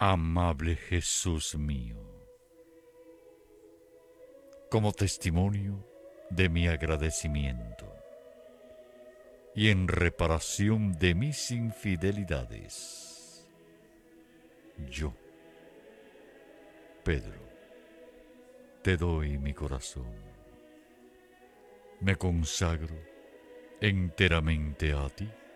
Amable Jesús mío, como testimonio de mi agradecimiento y en reparación de mis infidelidades, yo, Pedro, te doy mi corazón. Me consagro enteramente a ti